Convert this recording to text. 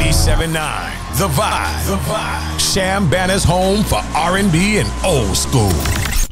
97.9 The Vibe. Cham Banner's home for R&B and old school.